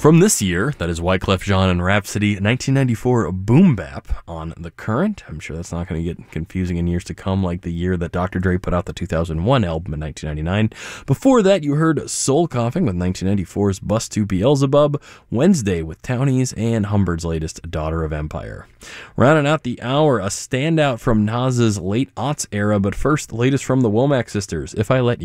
From this year, that is Wyclef Jean and Rhapsody, 1994 Boom Bap on The Current. I'm sure that's not going to get confusing in years to come, like the year that Dr. Dre put out the 2001 album in 1999. Before that, you heard Soul Coughing with 1994's Bust to Beelzebub, Wednesday with Townies, and Humberd's latest Daughter of Empire. Rounding out the hour, a standout from Nas's late aughts era, but first, the latest from the Womack sisters, If I Let You.